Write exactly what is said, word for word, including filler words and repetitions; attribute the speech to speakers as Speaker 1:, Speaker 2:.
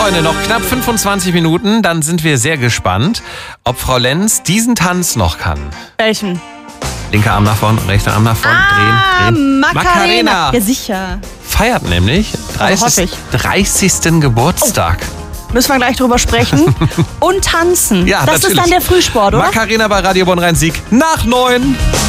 Speaker 1: Freunde, noch knapp fünfundzwanzig Minuten, dann sind wir sehr gespannt, ob Frau Lenz diesen Tanz noch kann.
Speaker 2: Welchen?
Speaker 1: Linker Arm nach vorn, rechter Arm nach vorn,
Speaker 2: Ah,
Speaker 1: drehen, drehen.
Speaker 2: Macarena. Ja, sicher.
Speaker 1: Feiert nämlich
Speaker 2: hoffe ich.
Speaker 1: dreißigsten Geburtstag.
Speaker 2: Müssen wir gleich drüber sprechen. Und tanzen.
Speaker 1: Ja,
Speaker 2: das
Speaker 1: natürlich.
Speaker 2: ist dann der Frühsport, oder?
Speaker 1: Macarena bei Radio Bonn Rhein-Sieg nach neun.